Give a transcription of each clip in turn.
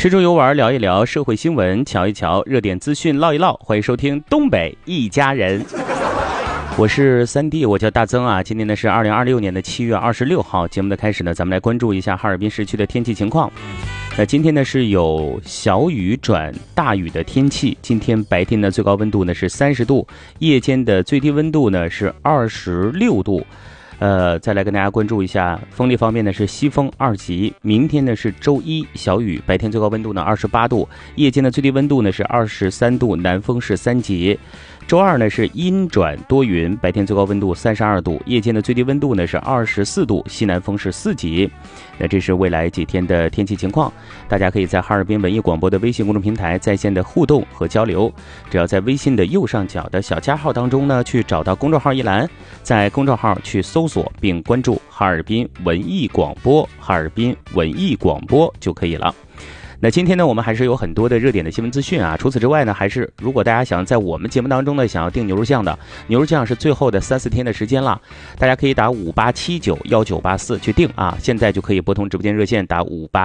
吃出游玩，聊一聊社会新闻，瞧一瞧热点资讯，唠一唠。欢迎收听东北一家人，我是3D，我叫大曾啊。今天呢是2026年的7月26号，节目的开始呢，咱们来关注一下哈尔滨市区的天气情况。今天呢是有小雨转大雨的天气。今天白天的最高温度呢是30度，夜间的最低温度呢是26度。再来跟大家关注一下风力方面呢是西风2级。明天呢是周一，小雨，白天最高温度呢28度，夜间的最低温度呢是23度，南风是3级。周二呢是阴转多云，白天最高温度32度，夜间的最低温度呢是24度，西南风是4级。那这是未来几天的天气情况，大家可以在哈尔滨文艺广播的微信公众平台在线的互动和交流。只要在微信的右上角的小加号当中呢，去找到公众号一栏，在公众号去搜索并关注哈尔滨文艺广播，哈尔滨文艺广播就可以了。那今天呢，我们还是有很多的热点的新闻资讯啊。除此之外呢，还是如果大家想在我们节目当中呢，想要订牛肉酱的，牛肉酱是最后的3-4天的时间了，大家可以打58791984去订啊。现在就可以拨通直播间热线，打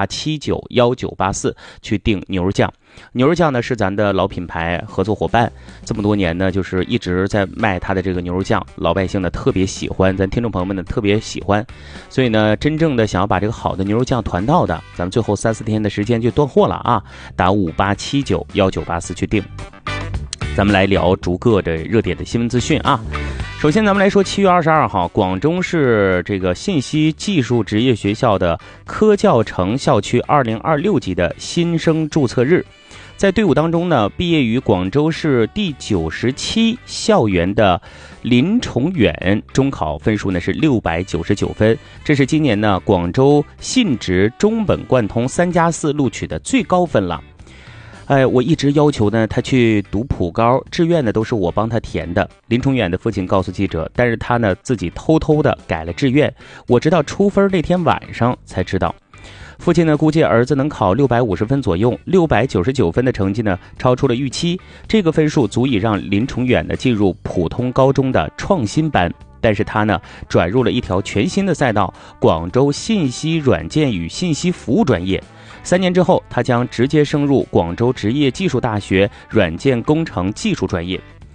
58791984去订牛肉酱。牛肉酱呢是咱的老品牌合作伙伴，这么多年呢就是一直在卖它的这个牛肉酱，老百姓呢特别喜欢，咱听众朋友们呢特别喜欢，所以呢真正的想要把这个好的牛肉酱团到的，咱们最后3-4天的时间就断货了啊，打58791984去订。咱们来聊逐个的热点的新闻资讯啊。首先咱们来说7月22号，广州市这个信息技术职业学校的科教城校区2026级的新生注册日。在队伍当中呢，毕业于广州市第97校园的林崇远，中考分数呢是699分，这是今年呢广州信职中本贯通3+4录取的最高分了。我一直要求呢他去读普高，志愿呢都是我帮他填的。林崇远的父亲告诉记者，但是他呢自己偷偷的改了志愿，我直到出分那天晚上才知道。父亲呢估计儿子能考650分左右，699分的成绩呢超出了预期，这个分数足以让林崇远呢进入普通高中的创新班，但是他呢转入了一条全新的赛道，广州信息软件与信息服务专业。3年之后，他将直接升入广州职业技术大学软件工程技术专业。